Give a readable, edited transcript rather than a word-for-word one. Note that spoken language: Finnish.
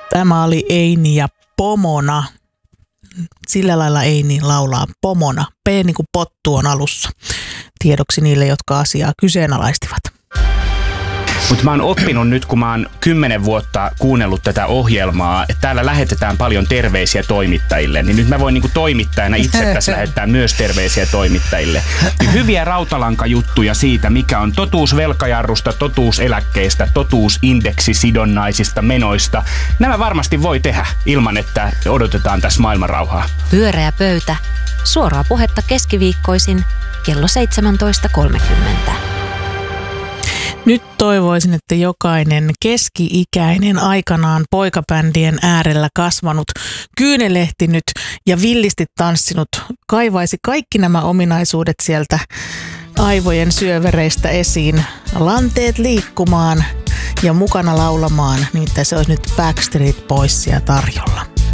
Tämä oli Eini ja Pomona. Sillä lailla Eini laulaa Pomona. P niin kuin pottu on alussa. Tiedoksi niille, jotka asiaa kyseenalaistivat. Mutta mä oon oppinut nyt, kun mä oon 10 vuotta kuunnellut tätä ohjelmaa, että täällä lähetetään paljon terveisiä toimittajille, niin nyt mä voin niinku toimittajana itse tässä lähettää myös terveisiä toimittajille. Niin hyviä rautalankajuttuja siitä, mikä on totuus velkajarrusta, totuus eläkkeistä, totuus indeksisidonnaisista menoista. Nämä varmasti voi tehdä ilman, että odotetaan tässä maailmanrauhaa. Pyöreä pöytä. Suoraa puhetta keskiviikkoisin kello 17.30. Nyt toivoisin, että jokainen keski-ikäinen aikanaan poikabändien äärellä kasvanut, kyynelehtinyt ja villisti tanssinut kaivaisi kaikki nämä ominaisuudet sieltä aivojen syövereistä esiin, lanteet liikkumaan ja mukana laulamaan, nimittäin se olisi nyt Backstreet Boysia tarjolla.